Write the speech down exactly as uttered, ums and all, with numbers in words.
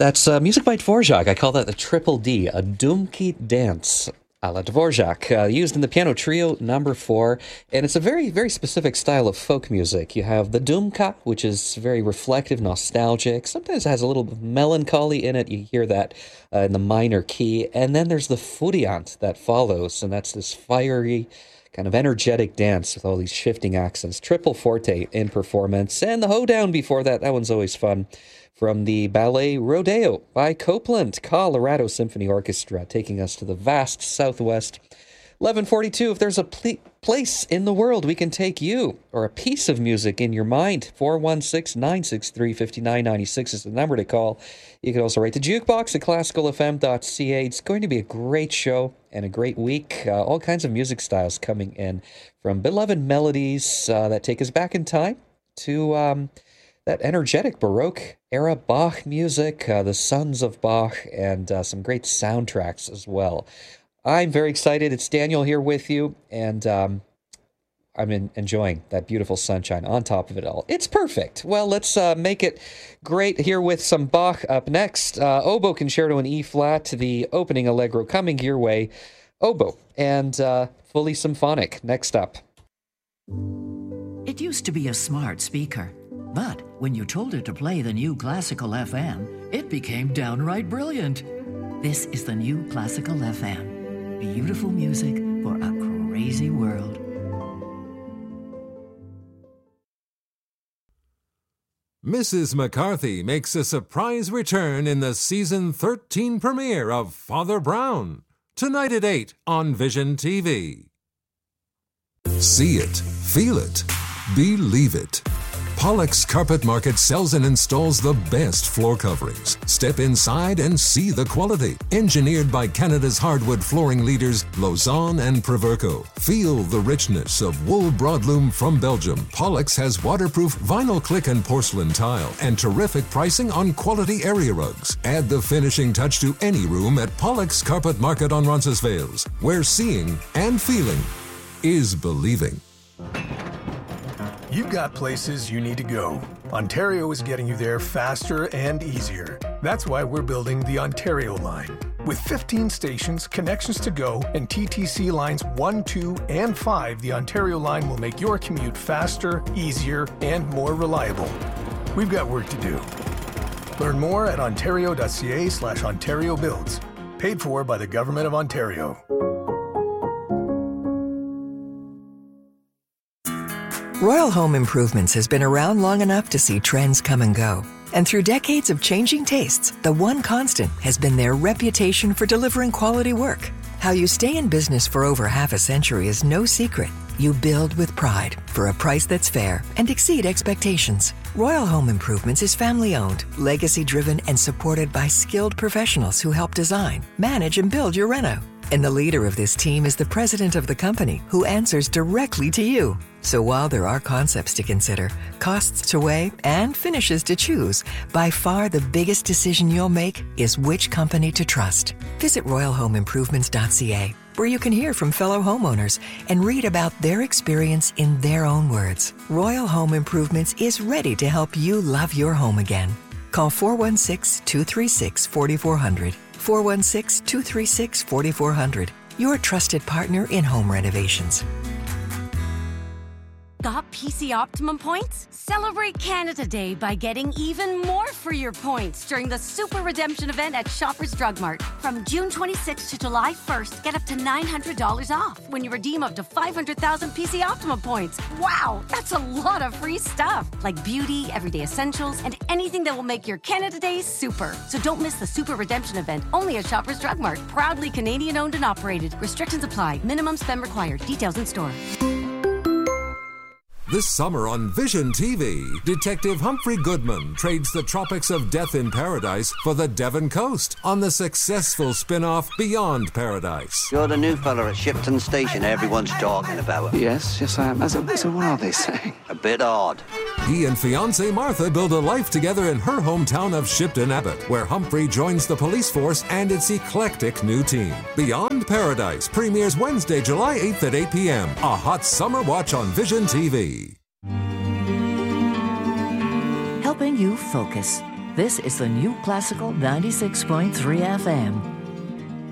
That's uh, music by Dvorak. I call that the triple D, a Dumki dance a la Dvorak, uh, used in the piano trio number four. And it's a very, very specific style of folk music. You have the Dumka, which is very reflective, nostalgic. Sometimes it has a little bit of melancholy in it. You hear that uh, in the minor key. And then there's the Furiant that follows, and that's this fiery, kind of energetic dance with all these shifting accents. Triple forte in performance. And the hoedown before that, that one's always fun. From the ballet Rodeo by Copeland Colorado Symphony Orchestra, taking us to the vast Southwest. eleven forty-two, if there's a pl- place in the world we can take you, or a piece of music in your mind, four one six, nine six three, five nine nine six is the number to call. You can also write to jukebox at classical f m dot c a. It's going to be a great show and a great week. Uh, all kinds of music styles coming in, from beloved melodies uh, that take us back in time to um, that energetic Baroque era Bach music, uh, the Sons of Bach, and uh, some great soundtracks as well. I'm very excited. It's Daniel here with you, and um, I'm in, enjoying that beautiful sunshine on top of it all. It's perfect. Well, let's uh, make it great here with some Bach up next. Uh, Oboe Concerto in E-flat, the opening Allegro coming your way. Oboe and uh, fully symphonic next up. It used to be a smart speaker, but when you told it to play the new Classical F M, it became downright brilliant. This is the new Classical F M. Beautiful music for a crazy world. Missus McCarthy makes a surprise return in the season thirteen premiere of Father Brown, tonight at eight on Vision T V. See it, feel it, believe it. Pollock's Carpet Market sells and installs the best floor coverings. Step inside and see the quality. Engineered by Canada's hardwood flooring leaders, Lausanne and Proverco. Feel the richness of wool broadloom from Belgium. Pollock's has waterproof vinyl click and porcelain tile and terrific pricing on quality area rugs. Add the finishing touch to any room at Pollock's Carpet Market on Roncesvalles, where seeing and feeling is believing. You've got places you need to go. Ontario is getting you there faster and easier. That's why we're building the Ontario line. With fifteen stations, connections to go, and T T C lines one, two, and five, the Ontario line will make your commute faster, easier, and more reliable. We've got work to do. Learn more at ontario.ca slash Ontario Builds. Paid for by the Government of Ontario. Royal Home Improvements has been around long enough to see trends come and go. And through decades of changing tastes, the one constant has been their reputation for delivering quality work. How you stay in business for over half a century is no secret. You build with pride for a price that's fair and exceed expectations. Royal Home Improvements is family-owned, legacy-driven, and supported by skilled professionals who help design, manage, and build your reno. And the leader of this team is the president of the company, who answers directly to you. So while there are concepts to consider, costs to weigh, and finishes to choose, by far the biggest decision you'll make is which company to trust. Visit royal home improvements dot c a, where you can hear from fellow homeowners and read about their experience in their own words. Royal Home Improvements is ready to help you love your home again. Call four one six, two three six, four four zero zero. four one six, two three six, four four zero zero. Your trusted partner in home renovations. Got P C Optimum points? Celebrate Canada Day by getting even more for your points during the Super Redemption event at Shoppers Drug Mart. From June twenty-sixth to July first, get up to nine hundred dollars off when you redeem up to five hundred thousand P C Optimum points. Wow, that's a lot of free stuff, like beauty, everyday essentials, and anything that will make your Canada Day super. So don't miss the Super Redemption event, only at Shoppers Drug Mart. Proudly Canadian owned and operated. Restrictions apply. Minimum spend required. Details in store. This summer on Vision T V, Detective Humphrey Goodman trades the tropics of death in paradise for the Devon coast on the successful spin-off Beyond Paradise. You're the new fella at Shipton Station everyone's talking about. Yes, yes I am. So, so what are they saying? A bit odd. He and fiancée Martha build a life together in her hometown of Shipton Abbott, where Humphrey joins the police force and its eclectic new team. Beyond Paradise premieres Wednesday, July eighth at eight p.m. A hot summer watch on Vision T V. Helping you focus. This is the New Classical ninety-six point three F M.